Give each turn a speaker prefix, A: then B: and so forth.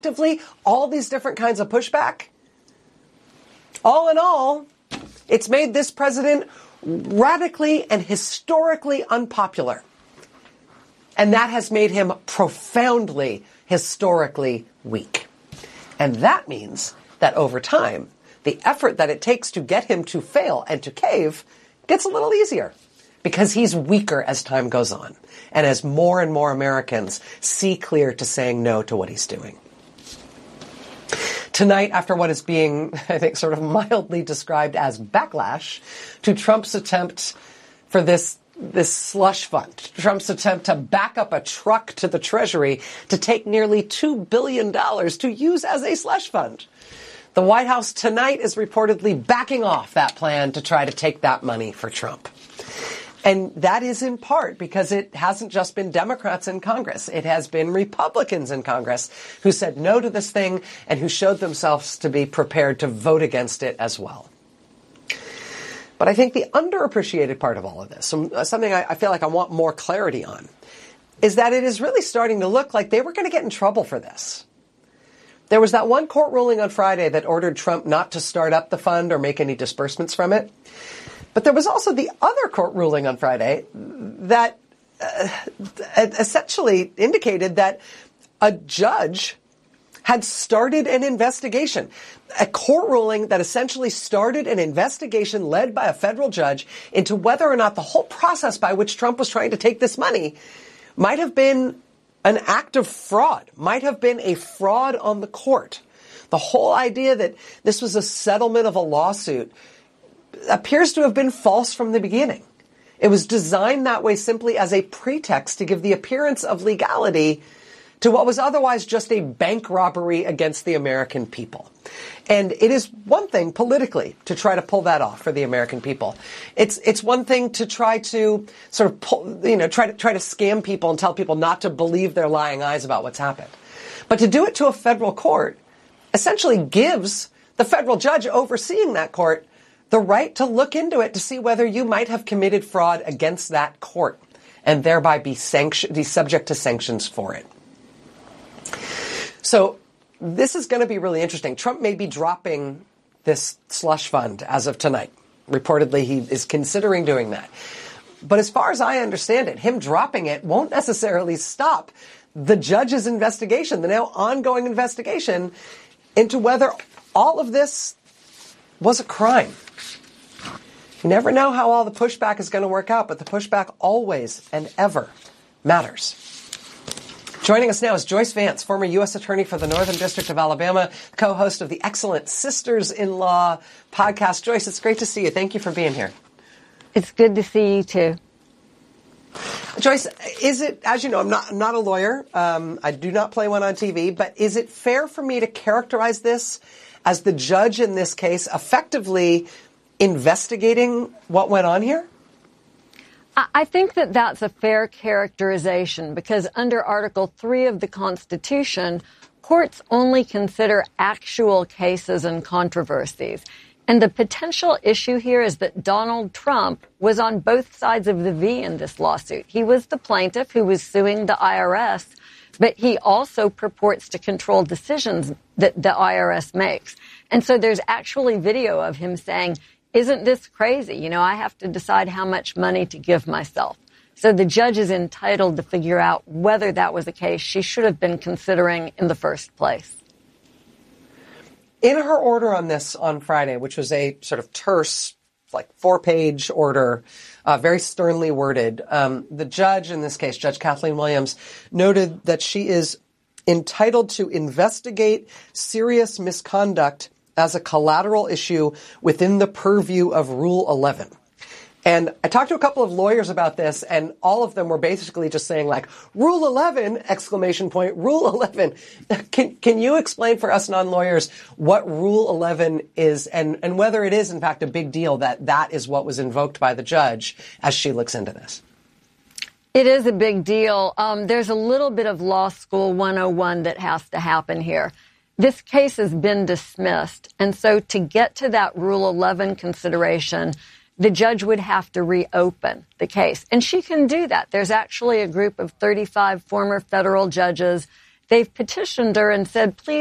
A: all these different kinds of pushback. All in all, it's made this president radically and historically unpopular. And that has made him profoundly, historically weak. And that means that over time, the effort that it takes to get him to fail and to cave gets a little easier because he's weaker as time goes on and as more and more Americans see clear to saying no to what he's doing. Tonight, after what is being, I think, sort of mildly described as backlash to Trump's attempt for this slush fund, Trump's attempt to back up a truck to the Treasury to take nearly $2 billion to use as a slush fund. The White House tonight is reportedly backing off that plan to try to take that money for Trump. And that is in part because it hasn't just been Democrats in Congress. It has been Republicans in Congress who said no to this thing and who showed themselves to be prepared to vote against it as well. But I think the underappreciated part of all of this, something I feel like I want more clarity on, is that it is really starting to look like they were going to get in trouble for this. There was that one court ruling on Friday that ordered Trump not to start up the fund or make any disbursements from it. But there was also the other court ruling on Friday that essentially indicated that a judge had started an investigation, a court ruling that essentially started an investigation led by a federal judge into whether or not the whole process by which Trump was trying to take this money might have been an act of fraud, might have been a fraud on the court. The whole idea that this was a settlement of a lawsuit appears to have been false from the beginning. It was designed that way simply as a pretext to give the appearance of legality to what was otherwise just a bank robbery against the American people. And it is one thing politically to try to pull that off for the American people. It's one thing to try to sort of try to scam people and tell people not to believe their lying eyes about what's happened. But to do it to a federal court essentially gives the federal judge overseeing that court the right to look into it to see whether you might have committed fraud against that court and thereby be subject to sanctions for it. So this is going to be really interesting. Trump may be dropping this slush fund as of tonight. Reportedly, he is considering doing that. But as far as I understand it, him dropping it won't necessarily stop the judge's investigation, the now ongoing investigation into whether all of this was a crime. You never know how all the pushback is going to work out, but the pushback always and ever matters. Joining us now is Joyce Vance, former U.S. Attorney for the Northern District of Alabama, co-host of the excellent Sisters-in-Law podcast. Joyce, it's great to see you. Thank you for being here.
B: It's good to see you, too.
A: Joyce, is it, as you know, I'm not a lawyer. I do not play one on TV, but is it fair for me to characterize this as the judge in this case effectively investigating what went on here?
B: I think that that's a fair characterization because under Article 3 of the Constitution, courts only consider actual cases and controversies. And the potential issue here is that Donald Trump was on both sides of the V in this lawsuit. He was the plaintiff who was suing the IRS, but he also purports to control decisions that the IRS makes. And so there's actually video of him saying, "Isn't this crazy? You know, I have to decide how much money to give myself." So the judge is entitled to figure out whether that was a case she should have been considering in the first place.
A: In her order on this on Friday, which was a sort of terse, like 4-page order, very sternly worded, the judge in this case, Judge Kathleen Williams, noted that she is entitled to investigate serious misconduct as a collateral issue within the purview of Rule 11. And I talked to a couple of lawyers about this, and all of them were basically just saying, like, Rule 11, exclamation point, Rule 11. Can you explain for us non-lawyers what Rule 11 is and whether it is, in fact, a big deal that that is what was invoked by the judge as she looks into this?
B: It is a big deal. There's a little bit of law school 101 that has to happen here. This case has been dismissed, and so to get to that Rule 11 consideration, the judge would have to reopen the case. And she can do that. There's actually a group of 35 former federal judges they've petitioned her and said, please